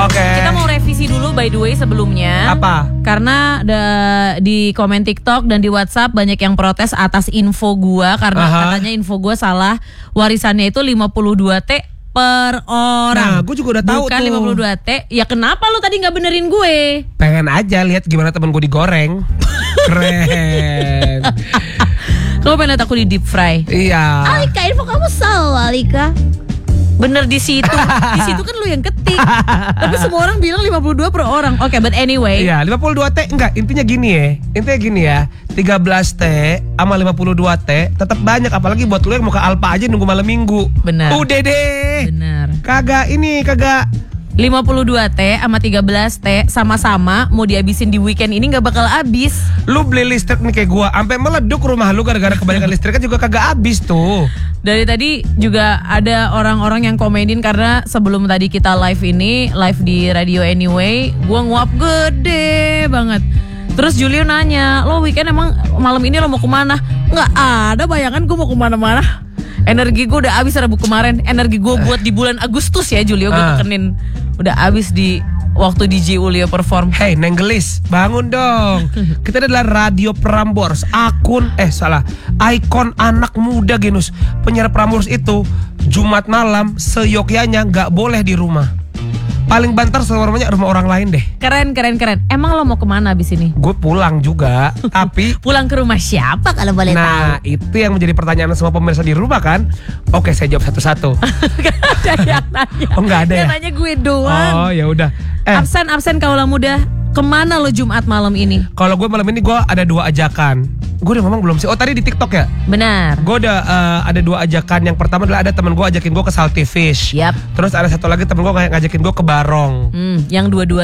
Oke. Kita mau revisi dulu by the way sebelumnya. Apa? Karena di komen TikTok dan di WhatsApp banyak yang protes atas info gua karena katanya info gua salah. Warisannya itu 52T per orang. Nah, gue juga udah tahu bukan tuh. 52T. Ya kenapa lu tadi nggak benerin gue? Pengen aja lihat gimana temen gue digoreng. Keren. Kamu pengen lihat aku di deep fry? Iya. Alika, info kamu salah, Alika. Bener di situ. Di situ kan lu yang ketik. Tapi semua orang bilang 52 per orang. Oke, but anyway. Iya, 52T enggak, intinya gini ya. Intinya gini ya. 13T sama 52T tetap banyak, apalagi buat lu yang mau ke Alpa aja nunggu malam minggu. Benar. Udah deh. Bener. Kagak 52T sama 13T sama-sama mau dihabisin di weekend ini gak bakal habis. Lu beli listrik nih kayak gua, sampai meleduk rumah lu gara-gara kebanyakan listriknya juga kagak habis tuh. Dari tadi juga ada orang-orang yang komenin karena sebelum tadi kita live di Radio Anyway, gua nguap gede banget. Terus Julio nanya, lo weekend emang malam ini lo mau kemana? Nggak ada bayangan gue mau kemana-mana. Energi gue udah habis Rabu kemarin. Energi gue buat di bulan Agustus ya Julio gue tekenin. Udah habis di waktu DJ Julio perform. Hey Nenggelis, bangun dong. Kita adalah Radio Prambors, ikon anak muda Genus. Penyiar Prambors itu Jumat malam seyogyanya nggak boleh di rumah. Paling banter seluruhnya rumah orang lain deh. Keren. Emang lo mau kemana abis ini? Gue pulang juga, tapi pulang ke rumah siapa kalau boleh tahu? Nah, itu yang menjadi pertanyaan semua pemirsa di rumah kan. Oke, saya jawab satu-satu. Gak ada yang nanya. Oh, nggak ada ya? Yang nanya gue doang. Oh, ya udah. Absen kaulah muda. Kemana lo Jumat malam ini? Kalau gue malam ini gue ada 2 ajakan. Gue udah ngomong belum sih? Oh tadi di TikTok ya? Benar. Gue udah ada 2 ajakan. Yang pertama adalah ada temen gue ajakin gue ke Salty Fish. Yap. Terus ada satu lagi temen gue ngajakin gue ke Barong. Yang dua-dua